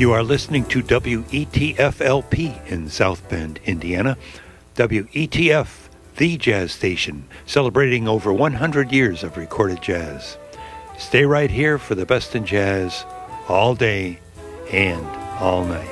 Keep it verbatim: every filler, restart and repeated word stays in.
You are listening to W E T F L P in South Bend, Indiana. W E T F, the jazz station, celebrating over one hundred years of recorded jazz. Stay right here for the best in jazz, all day and all night.